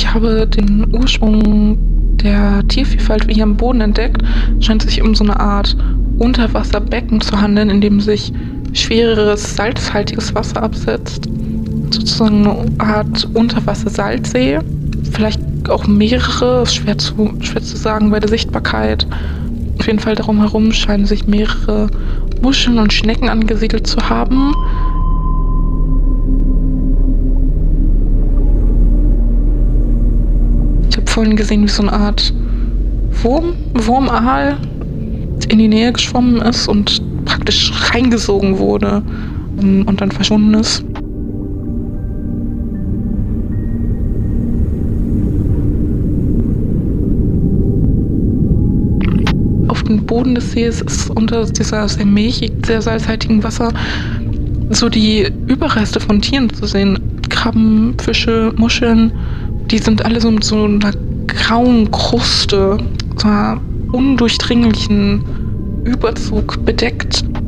Ich habe den Ursprung der Tiervielfalt hier am Boden entdeckt. Es scheint sich um so eine Art Unterwasserbecken zu handeln, in dem sich schwereres, salzhaltiges Wasser absetzt. Sozusagen eine Art Unterwasser-Salzsee. Vielleicht auch mehrere, ist schwer zu sagen bei der Sichtbarkeit. Auf jeden Fall darum herum scheinen sich mehrere Muscheln und Schnecken angesiedelt zu haben. Ich habe vorhin gesehen, wie so eine Art Wurmaal in die Nähe geschwommen ist und praktisch reingesogen wurde und dann verschwunden ist. Auf dem Boden des Sees ist unter dieser sehr milchig, sehr salzhaltigen Wasser so die Überreste von Tieren zu sehen. Krabben, Fische, Muscheln, die sind alle so mit so einer grauen Kruste, so einer undurchdringlichen Überzug bedeckt.